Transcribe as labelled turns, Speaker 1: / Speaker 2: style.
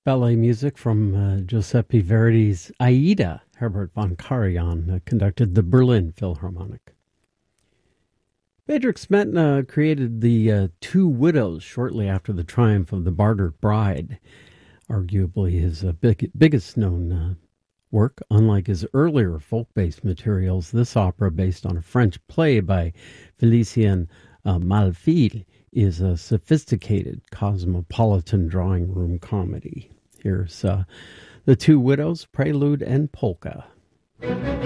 Speaker 1: Ballet music from Giuseppe Verdi's Aida. Herbert von Karajan conducted the Berlin Philharmonic. Bedřich Smetana created the Two Widows shortly after the triumph of The Bartered Bride, arguably his biggest known work. Unlike his earlier folk-based materials, this opera, based on a French play by Félicien Malfile, is a sophisticated cosmopolitan drawing room comedy. Here's The Two Widows, Prelude and Polka.